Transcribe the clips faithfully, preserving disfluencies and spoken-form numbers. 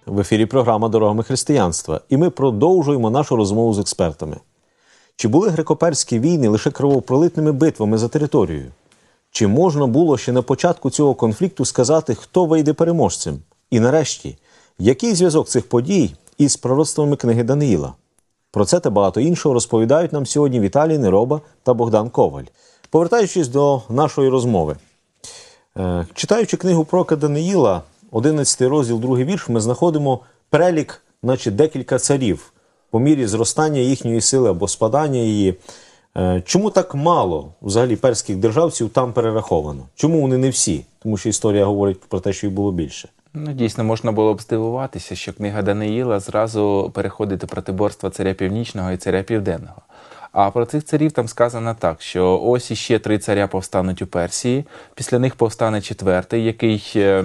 В ефірі програма «Дорогами християнства». І ми продовжуємо нашу розмову з експертами. Чи були греко-перські війни лише кровопролитними битвами за територію? Чи можна було ще на початку цього конфлікту сказати, хто вийде переможцем? І нарешті, який зв'язок цих подій із пророцтвами книги Даниїла? Про це та багато іншого розповідають нам сьогодні Віталій Нероба та Богдан Коваль. Повертаючись до нашої розмови. Читаючи книгу пророка Даниїла, одинадцятий розділ, другий вірш, ми знаходимо перелік, наче декілька царів, по мірі зростання їхньої сили або спадання її. Чому так мало взагалі перських державців там перераховано? Чому вони не всі? Тому що історія говорить про те, що їх було більше. Ну, дійсно, можна було б здивуватися, що книга Даниїла зразу переходить до протиборства царя Північного і царя Південного. А про цих царів там сказано так, що ось іще три царя повстануть у Персії, після них повстане четвертий, який е,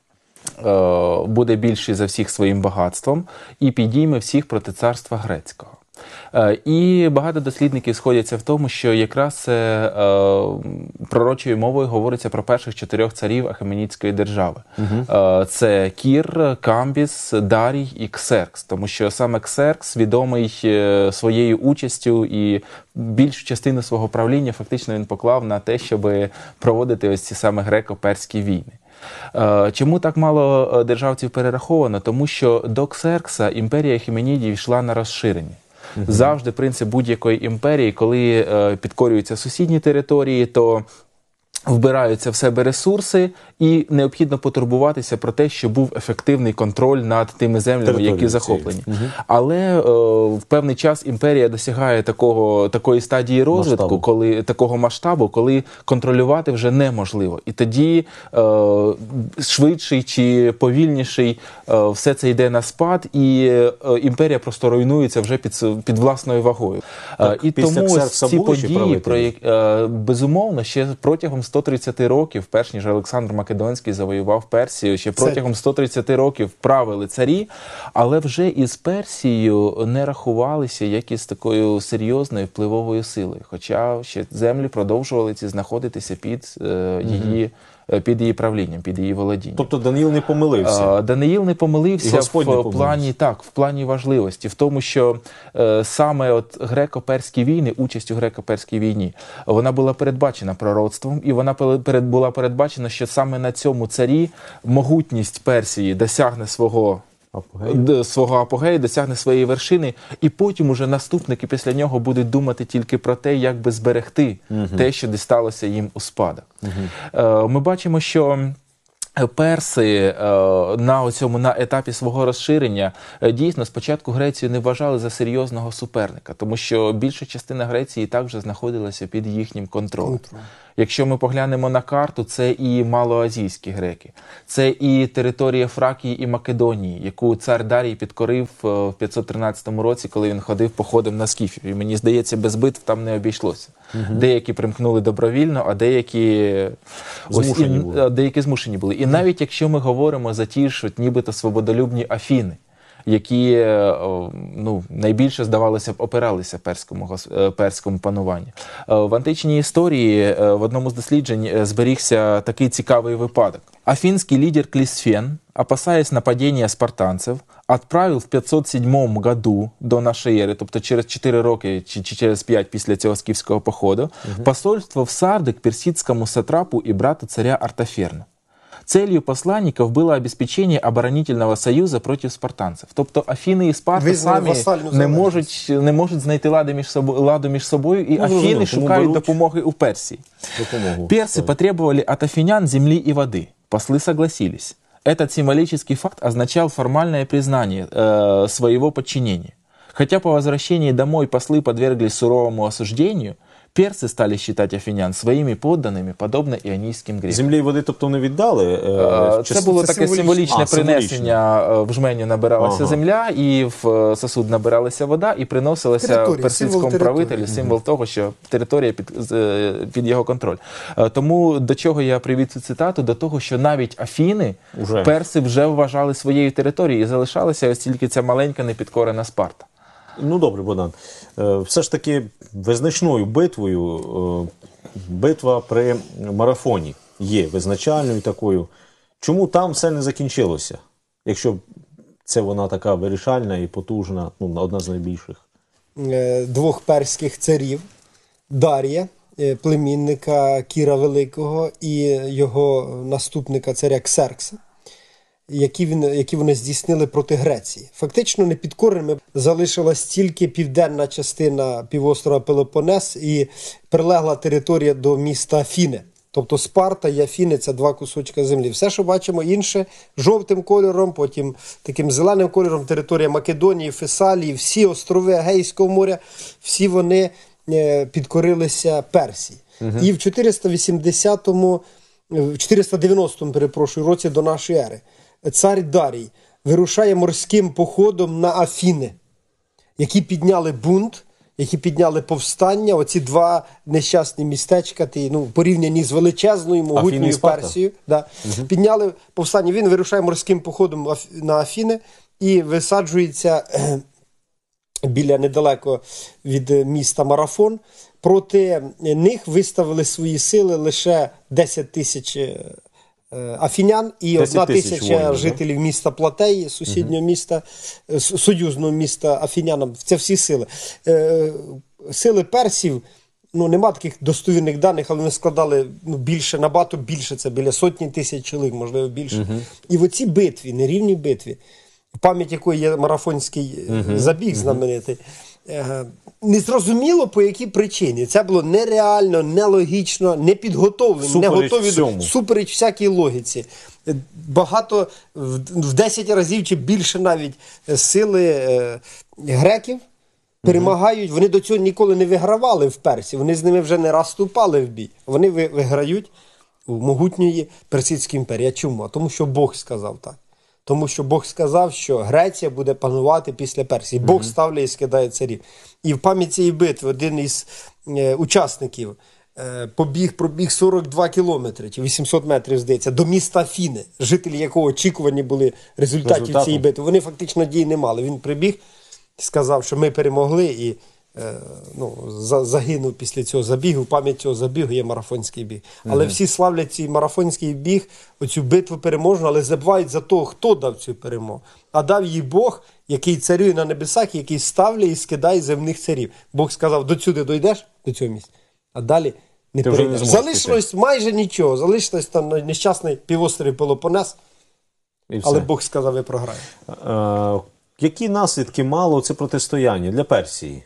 е, буде більший за всіх своїм багатством, і підійме всіх проти царства грецького. Е, і багато дослідників сходяться в тому, що якраз це е, пророчою мовою говориться про перших чотирьох царів Ахеменідської держави. Угу. Е, це Кір, Камбіс, Дарій і Ксеркс, тому що саме Ксеркс відомий е, своєю участю і більшу частину свого правління фактично він поклав на те, щоб проводити ось ці саме греко-перські війни. Чому так мало державців перераховано? Тому що до Ксеркса імперія Ахеменідів йшла на розширення. Uh-huh. Завжди принцип будь-якої імперії, коли е, підкорюються сусідні території, то вбираються в себе ресурси і необхідно потурбуватися про те, щоб був ефективний контроль над тими землями, території, які захоплені. Угу. Але е, в певний час імперія досягає такого, такої стадії розвитку, масштабу. коли такого масштабу, коли контролювати вже неможливо. І тоді е, швидший чи повільніший е, все це йде на спад, і е, імперія просто руйнується вже під, під власною вагою. Так, і тому ці події, про, е, безумовно, ще протягом сто тридцяти років, перш ніж Олександр Македонський завоював Персію, ще протягом сто тридцяти років правили царі, але вже із Персією не рахувалися як із такою серйозною впливовою силою. Хоча ще землі продовжували ці знаходитися під е, її під її правлінням, під її володінням. Тобто Даниїл не помилився? Даниїл не помилився в плані, так, в плані важливості, в тому, що е, саме от греко-перські війни, участь у греко-перській війні, вона була передбачена пророцтвом, і вона перед, була передбачена, що саме на цьому царі могутність Персії досягне свого Апогей. свого апогею, досягне своєї вершини, і потім уже наступники після нього будуть думати тільки про те, як би зберегти угу. те, що дісталося їм у спадок. Угу. Ми бачимо, що перси на цьому на етапі свого розширення дійсно спочатку Грецію не вважали за серйозного суперника, тому що більша частина Греції так вже знаходилася під їхнім контролем. Якщо ми поглянемо на карту, це і малоазійські греки, це і територія Фракії і Македонії, яку цар Дарій підкорив в п'ятсот тринадцятому році, коли він ходив походом на скіфів. І мені здається, без битв там не обійшлося. Угу. Деякі примкнули добровільно, а деякі змушені, ось, і, деякі змушені були. І навіть якщо ми говоримо за ті ж нібито свободолюбні Афіни, які ну, найбільше, здавалося б, опиралися перському, перському пануванню. В античній історії в одному з досліджень зберігся такий цікавий випадок. Афинский лидер Клисфен, опасаясь нападения спартанцев, отправил в п'ятсот сьомому году до нашої ери, тобто через чотири роки чи через п'ять після цього скіфського походу, угу. посольство в Сарды к персидскому сатрапу и брату царя Артаферна. Целью посланников было обеспечение оборонительного союза проти спартанців. Тобто Афіни і Спарта самі не можуть, не можуть знайти ладу між собою, ладу між собою і ну, Афіни шукають допомоги у Персії. Допомогу. Персы потребовали от афинян земли и воды. Послы согласились. Этот символический факт означал формальное признание э, своего подчинения. Хотя по возвращении домой послы подверглись суровому осуждению, перси стали считать афінян своїми подданими, подобно іонійським грекам. Землі і води, тобто, не віддали? Е, це було це таке символічне а, принесення. Символічне. В жменю набиралася ага. земля, і в сосуд набиралася вода, і приносилася територія, персидському правителю символ того, що територія під, під його контроль. Тому до чого я привів цю цитату? До того, що навіть Афіни, уже. перси вже вважали своєю територією, і залишалася ось тільки ця маленька непідкорена Спарта. Ну, добре, Богдан. Все ж таки визначною битвою, битва при марафоні є визначальною такою. Чому там все не закінчилося? Якщо це вона така вирішальна і потужна, ну, одна з найбільших? Двох перських царів – Дарія, племінника Кіра Великого, і його наступника царя Ксеркса, які, він, які вони здійснили проти Греції. Фактично непідкореними залишилась тільки південна частина півострова Пелопонес і прилегла територія до міста Афіни. Тобто Спарта і Афіни – це два кусочка землі. Все, що бачимо інше, жовтим кольором, потім таким зеленим кольором, територія Македонії, Фесалії, всі острови Егейського моря, всі вони підкорилися Персії. Угу. І в чотириста вісімдесятому, в чотириста дев'яностому, перепрошую, році до нашої ери цар Дарій вирушає морським походом на Афіни, які підняли бунт, які підняли повстання, оці два нещасні містечка, ті, ну, порівняні з величезною, могутньою Персією. Да, угу. Підняли повстання. Він вирушає морським походом на Афіни і висаджується біля недалеко від міста Марафон. Проти них виставили свої сили лише десять тисяч афінян і одна тисяча жителів міста Платеї, сусіднього угу. міста, союзного міста афінянам. Це всі сили. Сили персів, ну, нема таких достовірних даних, але вони складали, ну, більше, набагато більше, це біля сотні тисяч чоловік, можливо, більше. Угу. І в оцій битві, нерівній битві, пам'ять якої є марафонський угу. забіг знаменитий, незрозуміло по якій причині. Це було нереально, нелогічно, непідготовлено, не готові до супереч всякій логіці. Багато, в десять разів чи більше навіть сили е, греків перемагають. Вони до цього ніколи не вигравали в Персії. Вони з ними вже не раз вступали в бій. Вони виграють у могутньої Персидської імперії. А чому? Тому що Бог сказав так. Тому що Бог сказав, що Греція буде панувати після Персії. Бог ставляє і скидає царів. І в пам'ять цієї битви один із е, учасників е, побіг, пробіг сорок два кілометри, чи вісімсот метрів, здається, до міста Афіни, жителі якого очікувані були результатів Результатом. цієї битви. Вони фактично дії не мали. Він прибіг і сказав, що ми перемогли, і е, ну, за, загинув після цього забігу. В пам'ять цього забігу є марафонський біг. Але угу. всі славлять цей марафонський біг, оцю битву переможну, але забувають за того, хто дав цю перемогу. А дав їй Бог, який царює на небесах, який ставляє і скидає земних царів. Бог сказав, до сюди дойдеш, до цього місця, а далі не перейдеш. Залишилось майже нічого, залишилось там нещасний півострів Пелопонес, але Бог сказав, ви програєте. Які наслідки мало це протистояння для Персії?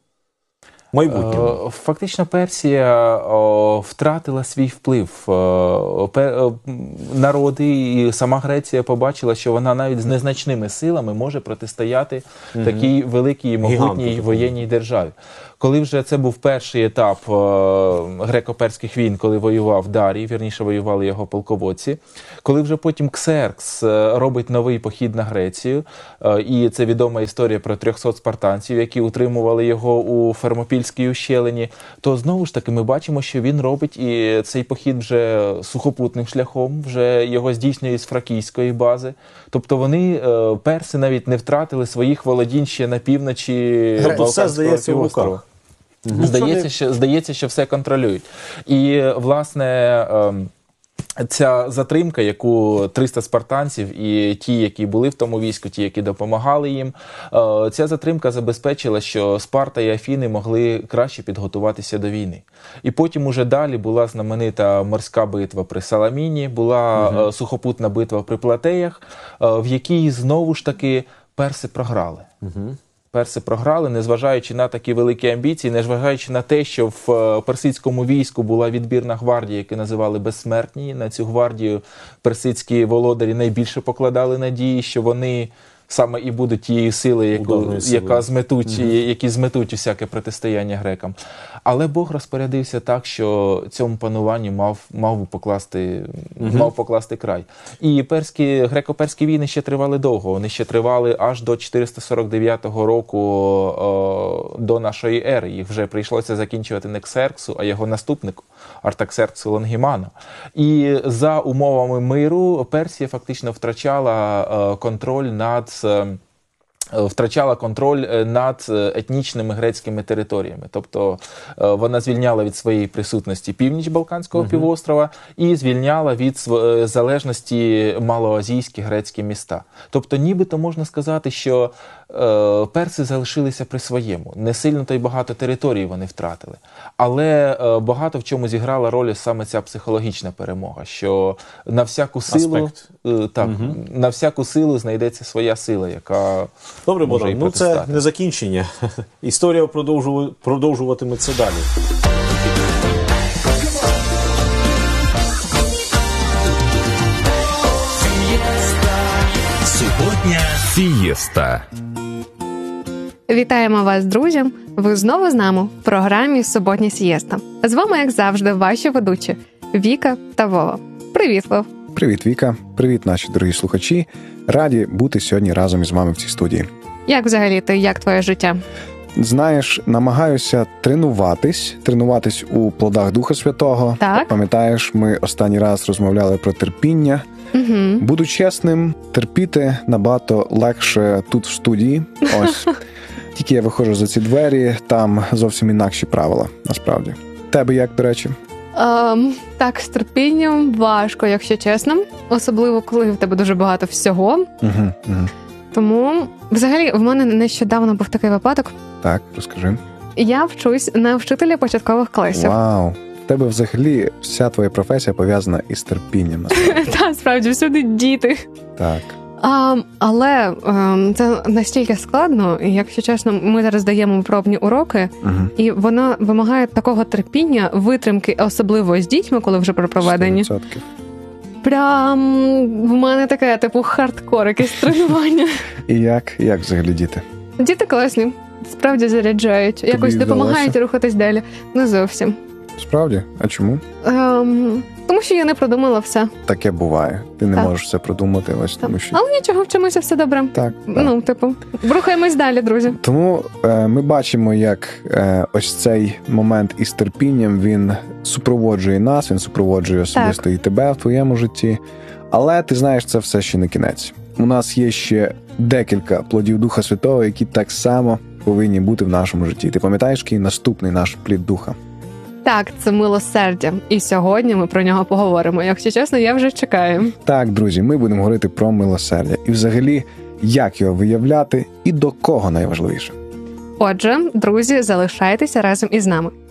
Майбутньому. Фактично Персія о, втратила свій вплив. О, пер, народи і сама Греція побачила, що вона навіть з незначними силами може протистояти угу. такій великій і могутній воєнній державі. Коли вже це був перший етап греко-перських війн, коли воював Дарій, вірніше воювали його полководці, коли вже потім Ксеркс робить новий похід на Грецію, і це відома історія про трьохсот спартанців, які утримували його у Фермопільській ущелині, то знову ж таки ми бачимо, що він робить і цей похід вже сухопутним шляхом, вже його здійснює з фракійської бази. Тобто вони, перси, навіть не втратили своїх володінь ще на півночі Балканського півострова. Угу. Здається, що, здається, що все контролюють. І, власне, ця затримка, яку триста спартанців і ті, які були в тому війську, ті, які допомагали їм, ця затримка забезпечила, що Спарта і Афіни могли краще підготуватися до війни. І потім уже далі була знаменита морська битва при Саламіні, була угу. сухопутна битва при Платеях, в якій знову ж таки перси програли. Угу. Перси програли, незважаючи на такі великі амбіції, незважаючи на те, що в персидському війську була відбірна гвардія, яку називали безсмертні. На цю гвардію персидські володарі найбільше покладали надії, що вони саме і будуть тією силою, яку, яка зметуть, mm-hmm. які зметуть усяке протистояння грекам. Але Бог розпорядився так, що цьому пануванню мав, мав би покласти, mm-hmm. мав покласти край. І перські, греко-перські війни ще тривали довго. Вони ще тривали аж до чотириста сорок дев'ятого року о, до нашої ери. Їх вже прийшлося закінчувати не Ксерксу, а його наступнику Артаксерксу Лонгіману. І за умовами миру Персія фактично втрачала о, контроль над втрачала контроль над етнічними грецькими територіями. Тобто вона звільняла від своєї присутності північ Балканського uh-huh. півострова і звільняла від залежності малоазійські грецькі міста. Тобто нібито можна сказати, що е, перси залишилися при своєму. Не сильно то й багато територій вони втратили. Але е, багато в чому зіграла роль саме ця психологічна перемога, що на всяку силу, е, так, uh-huh. на всяку силу знайдеться своя сила, яка Добре, Богдан, ну це не закінчення. Історія продовжуватиметься далі. Суботня сієста. Вітаємо вас, друзі! Ви знову з нами в програмі «Суботня сієста». З вами, як завжди, ваші ведучі Віка та Вова. Привіт, Вов! Привіт, Віка! Привіт, наші дорогі слухачі! Раді бути сьогодні разом із вами в цій студії. Як взагалі ти, як твоє життя? Знаєш, намагаюся тренуватись, тренуватись у плодах Духа Святого. Так. Пам'ятаєш, ми останній раз розмовляли про терпіння. Угу. Буду чесним, терпіти набагато легше тут в студії. Ось. Тільки я виходжу за ці двері, там зовсім інакші правила, насправді. Тебе як, до речі? Um, так, з терпінням важко, якщо чесно. Особливо, коли в тебе дуже багато всього. Угу, угу. Тому, взагалі, в мене нещодавно був такий випадок. Так, розкажи. Я вчусь на вчителя початкових класів. Вау! В тебе взагалі вся твоя професія пов'язана із терпінням. Так, справді, всюди діти. Так. А, але а, це настільки складно, і, якщо чесно, ми зараз даємо пробні уроки, угу. і воно вимагає такого терпіння, витримки, особливо з дітьми, коли вже пропроведені. сто відсотків. Прям в мене таке, типу, хардкор, якесь тренування. І як? Як взагалі діти? Діти класні, справді заряджають, Тобі якось допомагають вдалося? Рухатись далі. Не зовсім. Справді? А чому? Ем, тому що я не продумала все. Таке буває. Ти не Так. можеш все продумати, ось тому що... Але нічого, вчимося, все добре. Так, так. Ну, типу, рухаємось далі, друзі. Тому е, ми бачимо, як е, ось цей момент із терпінням, він супроводжує нас, він супроводжує особисто Так. і тебе в твоєму житті. Але, ти знаєш, це все ще не кінець. У нас є ще декілька плодів Духа Святого, які так само повинні бути в нашому житті. Ти пам'ятаєш, який наступний наш плід Духа? Так, це милосердя. І сьогодні ми про нього поговоримо. Якщо чесно, я вже чекаю. Так, друзі, ми будемо говорити про милосердя. І взагалі, як його виявляти і до кого найважливіше. Отже, друзі, залишайтеся разом із нами.